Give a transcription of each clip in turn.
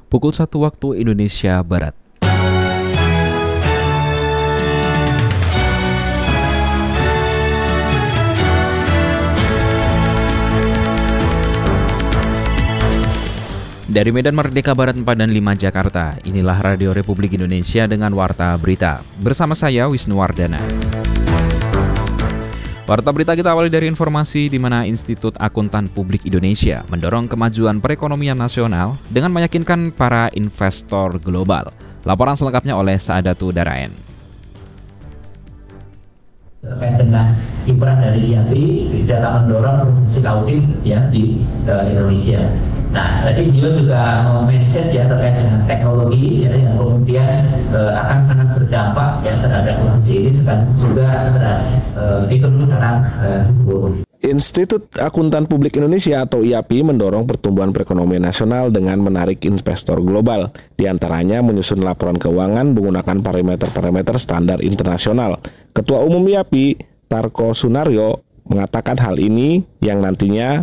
pukul 1 waktu Indonesia Barat. Dari Medan Merdeka Barat 4 dan 5 Jakarta, inilah Radio Republik Indonesia dengan Warta Berita. Bersama saya, Wisnu Wardana. Warta Berita kita awali dari informasi di mana Institut Akuntan Publik Indonesia mendorong kemajuan perekonomian nasional dengan meyakinkan para investor global. Laporan selengkapnya oleh Saadatu Daraen. Terkait dengan kiprah dari IAP dalam mendorong produksi audit ya di Indonesia. Nah, tadi beliau juga mention ya terkait dengan teknologi ya, yang kemudian akan sangat berdampak ya terhadap produksi ini sekaligus juga terhadap ekonomi secara seluruh. Institut Akuntan Publik Indonesia atau IAPI mendorong pertumbuhan perekonomian nasional dengan menarik investor global. Di antaranya menyusun laporan keuangan menggunakan parameter-parameter standar internasional. Ketua Umum IAPI, Tarko Sunaryo, mengatakan hal ini yang nantinya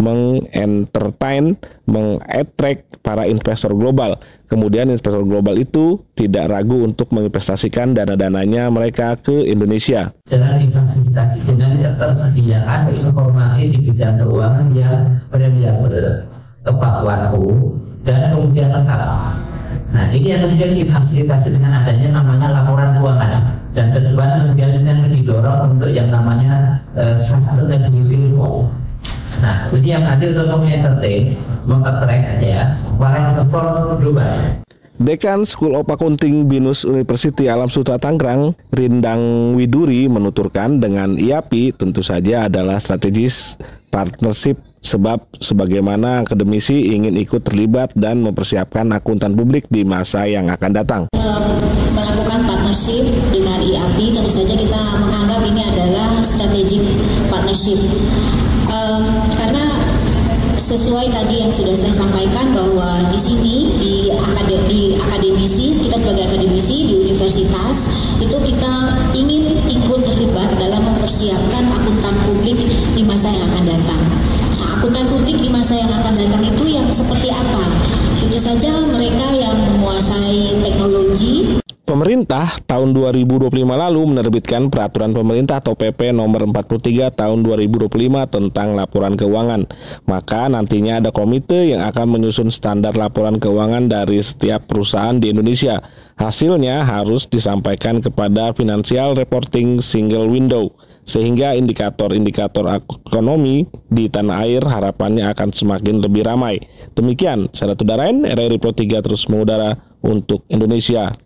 mengattract para investor global. Kemudian investor global itu tidak ragu untuk menginvestasikan dana-dananya mereka ke Indonesia. Dengan difasilitasi dengan tersediaan informasi di bidang keuangan yang reliable, tepat waktu, dan kemudian lengkap. Nah, ini yang kemudian difasilitasi dengan adanya namanya laporan keuangan. Dan kedua kemudian yang didorong untuk yang namanya sustainability report. Nah, ini yang nanti untuk mengentertain, mengattract ya, para investor global. Dekan School of Accounting BINUS University Alam Sutera Tangerang, Rindang Widuri menuturkan dengan IAPI tentu saja adalah strategis partnership sebab sebagaimana akademisi ingin ikut terlibat dan mempersiapkan akuntan publik di masa yang akan datang. Melakukan partnership dengan IAPI tentu saja kita menganggap ini adalah strategic partnership. Karena sesuai tadi yang sudah saya sampaikan bahwa di sini di akademisi, kita sebagai akademisi di universitas itu kita ingin ikut terlibat dalam mempersiapkan akuntan publik di masa yang akan datang. Nah, akuntan publik di masa yang akan datang itu yang seperti apa? Tentu saja mereka yang menguasai teknologi. Pemerintah tahun 2025 lalu menerbitkan Peraturan Pemerintah atau PP nomor 43 tahun 2025 tentang laporan keuangan. Maka nantinya ada komite yang akan menyusun standar laporan keuangan dari setiap perusahaan di Indonesia. Hasilnya harus disampaikan kepada Financial Reporting Single Window, sehingga indikator-indikator ekonomi di tanah air harapannya akan semakin lebih ramai. Demikian, Saadatu Daraen, RRI Pro 3 terus mengudara untuk Indonesia.